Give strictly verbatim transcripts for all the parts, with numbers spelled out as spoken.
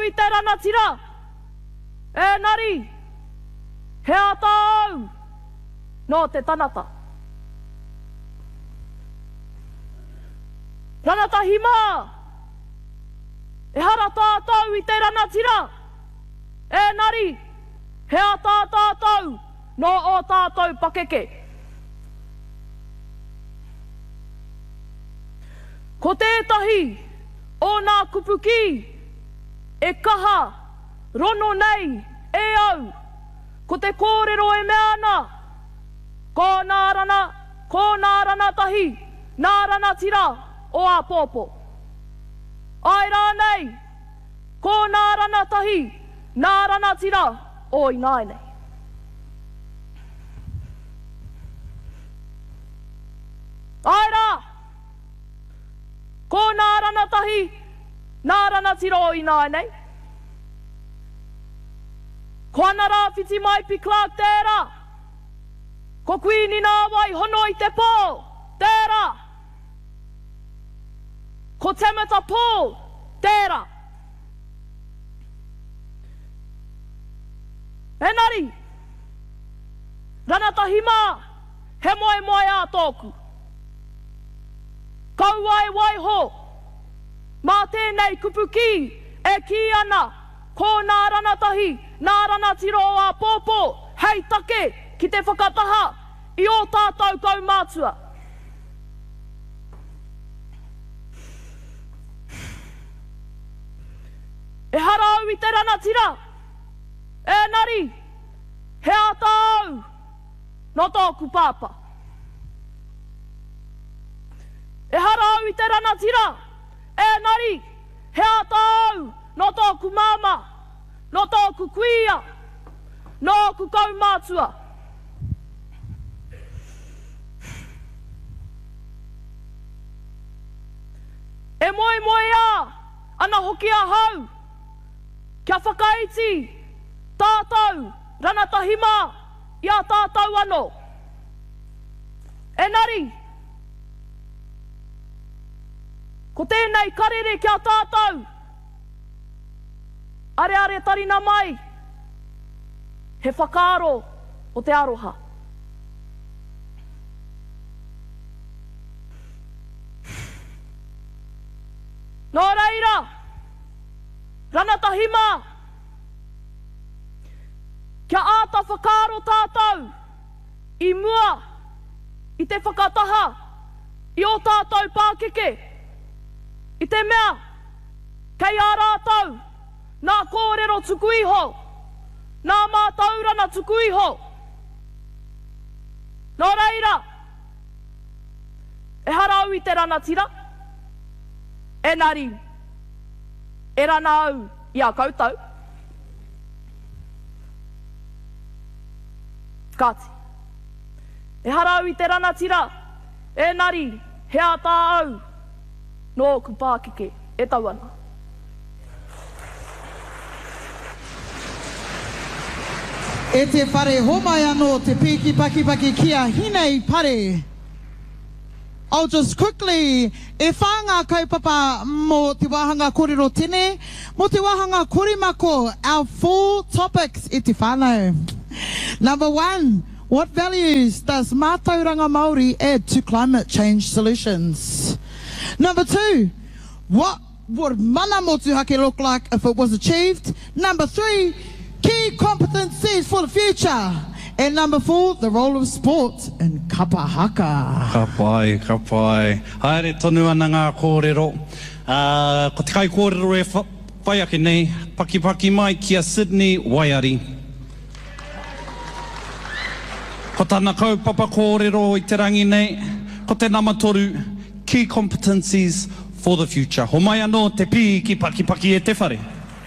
i te ranatira. E nari, he atau no te tanata. Ranata hima, e hara tātou i te ranatira. E nari, he ata tātou no o tātou pakeke. Ko tētahi o nā kupuki e kaha rono nei e au. Ko te kōrero e mea ana. Ko nā rana, ko nā rana tahi, nā rana tira o a pōpō. Ai rā nei, ko nā rana tahi, nā rana tira o ināi nei. Ai rā, ko nā rana tahi, nā rana tira o ināi nei. Ko ana rā whiti mai pi Clark tērā. Ko kuini nā wai hono i te pō tērā. Ko temata Paul tērā. Enari, ranata hima, he moe moe a tōku. Kau wai wai ho, mā tēnei kupuki e ki ana, ko nā ranatahi, nā ranatiro o a pōpō, hei take, ki te whakataha, i o tātou kau mātua. E harau i te ranatira, e nari, he atau, no tōku pāpa. E harau i te ranatira, e nari, he atau, no tōku māma, no tōku kuia, no ku kaumātua. E moe moe a, ana hoki a hau, kia whakaiti, tātou, ranatahima, ia tātou ano. E nari, ko tēnei karere kia tātou, are are tarina mai, he whakaaro o te aroha. Nō reira, ranatahima, kia āta whakaaro tātou, i mua, i te whakataha, i o tātou pākeke, i te mea, kei ā rātou, nā kōrero tuku iho, nā mātaurana tuku iho. Nō reira, e harau i te ranatira, e nari, e rana au i a koutou. Kāti, e harau i te ranatira, e nari, he ata au, nō ku pākeke, e tauana. E te whare homai anō te piki paki paki kia hinei pare. I'll just quickly, e whanga kaupapa mō te wāhanga kōrero tene, mō te wāhanga korimako, our four topics e te whānau. Number one, what values does mātauranga Māori add to climate change solutions? Number two, what would mana motuhake look like if it was achieved? Number three, key competencies for the future. And number four, the role of sport in kapahaka. Ka pai, ka pai. Haere tonu ana ngā kōrero. Uh, ko te kai kōrero e whai ake nei, paki paki mai kia Sydney Waiari. Ko tāna kaupapa kōrero i te rangi nei, ko te namatoru, key competencies for the future. Ho mai anō te piki paki paki e te whare.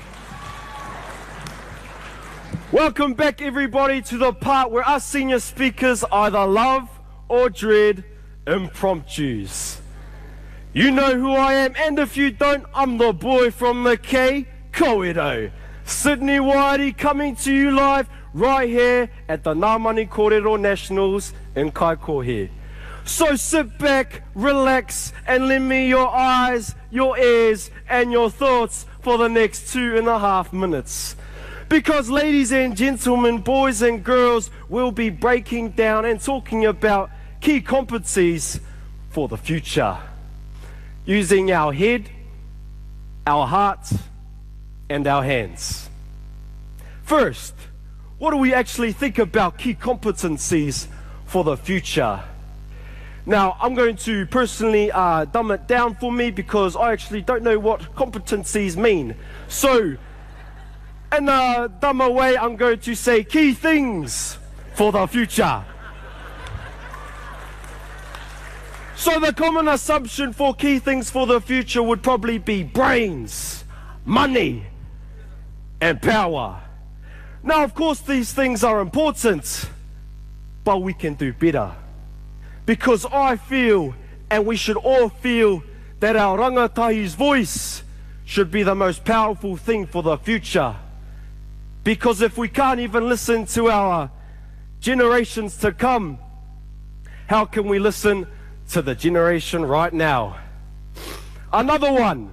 Welcome back, everybody, to the part where us senior speakers either love or dread impromptus. You know who I am, and if you don't, I'm the boy from Mackay, Koedo. Sydney Waiari coming to you live right here at the Ngāmani Kōrero Nationals in Kaikohe. So sit back, relax, and lend me your eyes, your ears, and your thoughts for the next two and a half minutes. Because, ladies and gentlemen, boys and girls, we'll be breaking down and talking about key competencies for the future, using our head, our heart, and our hands. First, what do we actually think about key competencies for the future? Now, I'm going to personally uh, dumb it down for me because I actually don't know what competencies mean. So, in a dumber way, I'm going to say key things for the future. So the common assumption for key things for the future would probably be brains, money, and power. Now, of course, these things are important, but we can do better. Because I feel, and we should all feel, that our rangatahi's voice should be the most powerful thing for the future. Because if we can't even listen to our generations to come, how can we listen to the generation right now? Another one.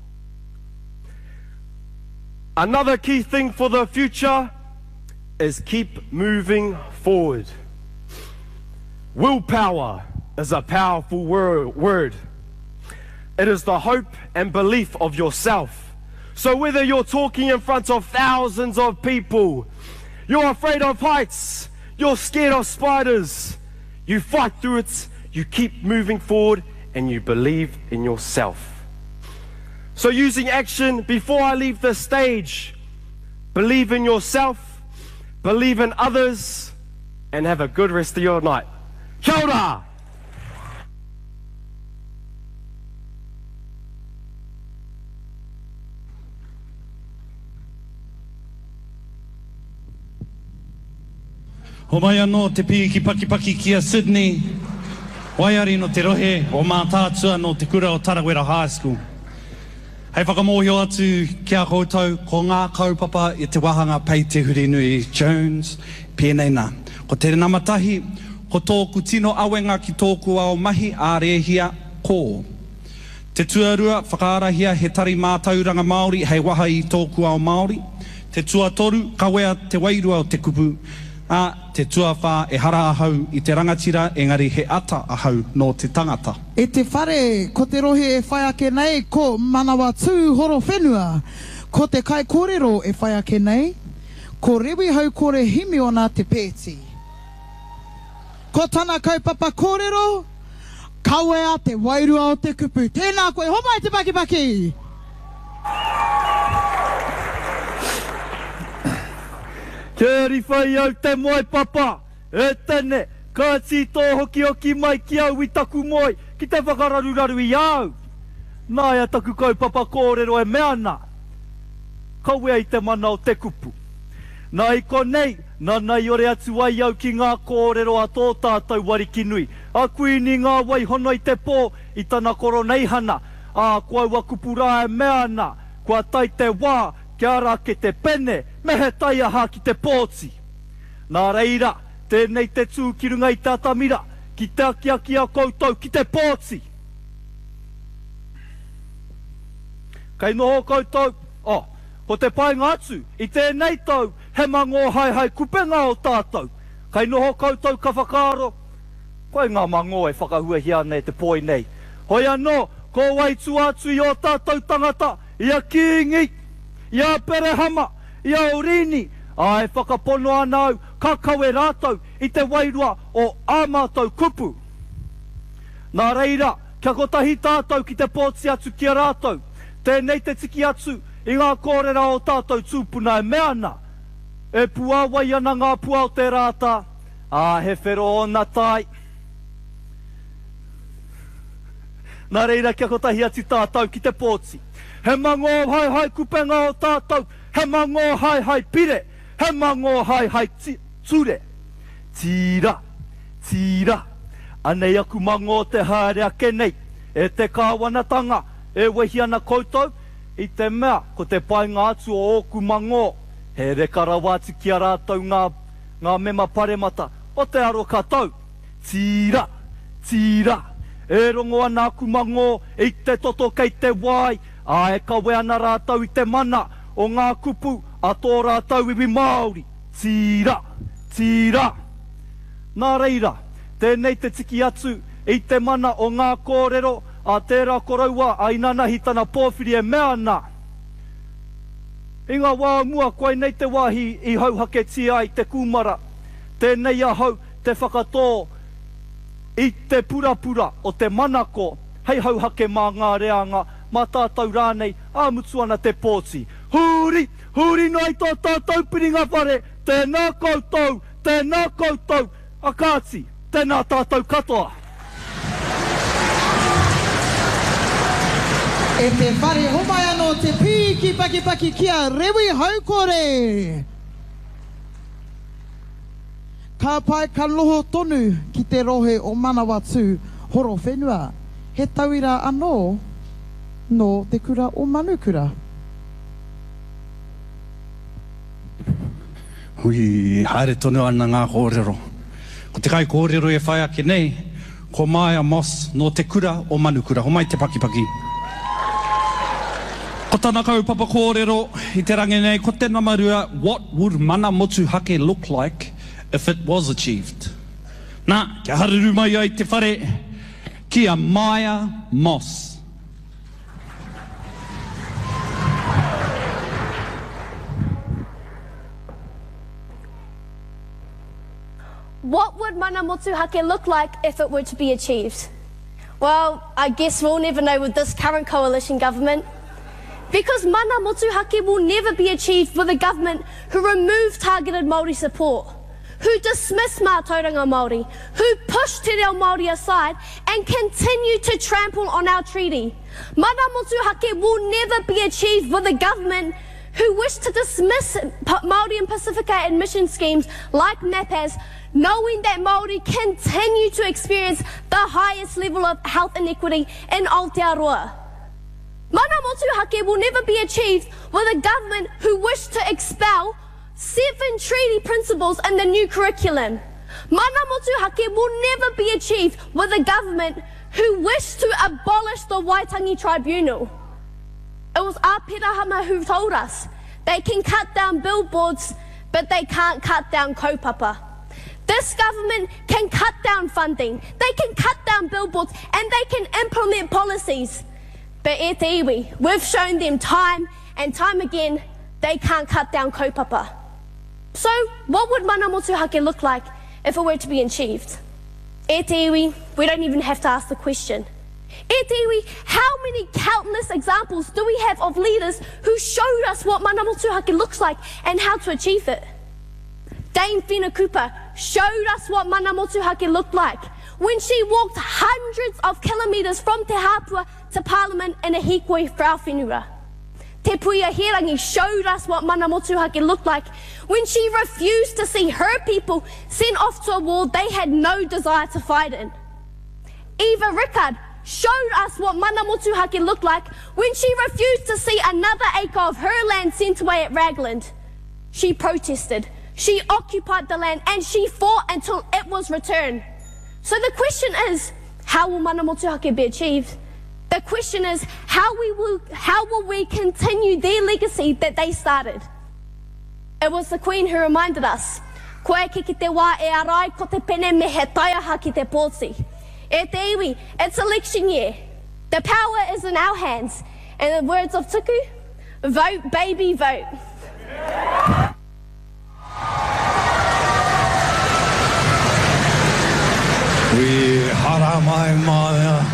Another key thing for the future is keep moving forward. Willpower is a powerful word. It is the hope and belief of yourself. So whether you're talking in front of thousands of people, you're afraid of heights, you're scared of spiders, you fight through it, you keep moving forward, and you believe in yourself. So using action before I leave the stage, believe in yourself, believe in others, and have a good rest of your night. Kia ora! Ho mai anō te pī ki Pakipaki kia Sydney, waiari no te rohe o mā tātua no te kura o Tarawera High School. Hei whakamōhio atu kia koutou ko ngā kaupapa i te wahanga pei te huri nui Jones, pēnei nā. Ko te namatahi, ko tōku tino awenga ki tōku ao mahi ārehia kō. Te tuarua whakaarahia he tari mātauranga Māori hei waha i tōku ao Māori. Te tuatoru kawea te wairua o te kupu. A te tuawha e hara ahau i te rangatira, engari he ata ahau no te tangata. E te whare, ko te rohe e whai ake nei, ko manawa tū horo whenua. Ko te kai kōrero e whai ake nei, ko rewi hau kore himi o nā te pēti. Ko tana kaupapa kōrero, kawea te wairua o te kupu. Tēnā koe, homai te Pakipaki! Kia riwhai au te moe papa, e tene, ka tito hoki hoki mai ki au i taku moe, ki te whakararuraru i au. Nā ia taku kaupapa kōrero e meana, kawea i te mana o te kupu. Nā i konei, nā nei ore atu ai au ki ngā kōrero a tō tātou warikinui. A kui ni ngā wai hono i te pō, i tana koroneihana, a kua ua kupura e meana, kua tai te wā, kia ara ke te pene, me he tai aha ki te pōti. Nā reira, tēnei te tū ki runga i tātamira, ki te aki aki a koutou ki te pōti. Kei noho koutou, oh, ko te painga atu, i tēnei tau, he mango hai hai kupenga o tātou. Kei noho koutou ka whakaro, koe ngā mango e whakahua hia nei te poi nei. Hoi anō, ko wai tu atu i o tātou tangata, ia kiingi, ia perehama, ia urini, a e whakapono anau, ka kawe rātou, i te wairua o āmātou kupu. Nā reira, kia kotahi tātou ki te pōti atu kia rātou, tēnei te tiki atu, i ngā kōrera o tātou tūpuna e meana, e puawai ana ngā pua o te rāta, a he whero o nā tai. Nā reira, kia kotahi atu tātou ki te pōti. He mango hai hai kupenga o tātou, he mango hai hai pire, he mango hai hai ture. Tira, tira, anei aku mango te haere ake nei, e te kāwanatanga, e wehi ana koutou, i te mea, ko te painga atu o oku mango, he rekarawātu ki a rātou ngā, ngā mema paremata, o te aro katau. Tira, tira, e rongo ana aku mango, i te toto kei te wai, A e kawe ana rātau i te mana o ngā kupu a tō rātau iwi Māori. Tira, tira. Nā reira, tēnei te tiki atu i te mana o ngā kōrero a tērā koraua a inanahi tana pōwhiri e mea nā. I ngā wā mua koe nei te wāhi i hauhake tia i te kūmara. Tēnei a hau te whakatō i te purapura o te manako hei hauhake mā ngā reanga mā tātou rānei a mutuana te pōti. Huri, huri nei tō tātou piringa whare, tēnā koutou, tēnā koutou, a kāti, tēnā tātou katoa. E te whare homai anō te piki paki paki kia rewi haukore. Ka pai ka loho tonu ki te rohe o Manawatu horo whenua. He tauira anō no te kura o Manukura. Hui, haere tonu ana ngā kōrero. Ko te kai kōrero e whai ake nei, ko Maya Moss no te kura o Manukura. Ho mai te paki paki. Ko tāna kaupapa kōrero i te rangi nei, ko te namarua, what would mana motuhake look like if it was achieved? Nā, kia hararu mai ai te whare, kia Maya Moss. What would mana motuhake look like if it were to be achieved? Well, I guess we'll never know with this current coalition government. Because mana motuhake will never be achieved with a government who remove targeted Māori support, who dismiss mātauranga Māori, who push te reo Māori aside and continue to trample on our treaty. Mana motuhake will never be achieved with a government who wish to dismiss Māori and Pacifica admission schemes like MAPAS, knowing that Māori continue to experience the highest level of health inequity in Aotearoa. Mana motuhake will never be achieved with a government who wish to expel seven treaty principles in the new curriculum. Mana motuhake will never be achieved with a government who wish to abolish the Waitangi Tribunal. It was Āpirahama who told us they can cut down billboards, but they can't cut down kaupapa. This government can cut down funding, they can cut down billboards, and they can implement policies. But e te iwi, we've shown them time and time again they can't cut down kaupapa. So what would mana motuhake look like if it were to be achieved? E te iwi, we don't even have to ask the question. E te iwi, how many countless examples do we have of leaders who showed us what mana motuhake looks like and how to achieve it? Dame Whina Cooper showed us what mana motuhake looked like when she walked hundreds of kilometres from Te Hapua to Parliament in a hikoi for our whenua. Te Puia Herangi showed us what mana motuhake looked like when she refused to see her people sent off to a war they had no desire to fight in. Eva Rickard showed us what mana motuhake looked like when she refused to see another acre of her land sent away at Ragland. She protested, she occupied the land, and she fought until it was returned. So the question is, how will mana motuhake be achieved? The question is, how, we will, how will we continue their legacy that they started? It was the Queen who reminded us, koe ki ki te wā e arai ko te pene me he taiaha ki te pōti. E te iwi, it's election year. The power is in our hands. In the words of Tuku, vote baby vote. Ui, hara mai mai.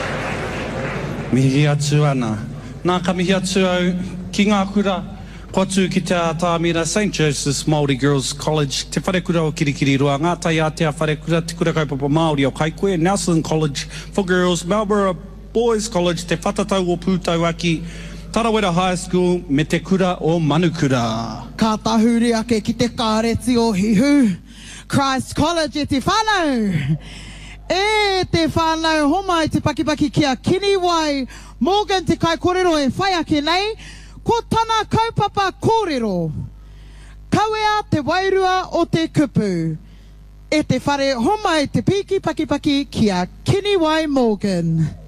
Mihi atu ana. Nā ka mihi atu au ki ngā kura, ko atu ki te Tāmira Saint Joseph's Māori Girls College, te wharekura o Kirikiri Rua, ngā tai a te wharekura, te kura kaupapa Māori o Kaikue, Nelson College for Girls, Marlborough Boys College, te whatatau o Pūtauaki, Tarawera High School, me te kura o Manukura. Ka tahuri ake ki te kāreti o Hihu, Christ College e te whanau. E te whanau homa i te pakipaki kia Kiniwai, Morgan te kai kōrero e whai ake nei, ko tana kaupapa kōrero. Kauea te wairua o te kupu. E te whare homa i te piki pakipaki kia Kiniwai Morgan.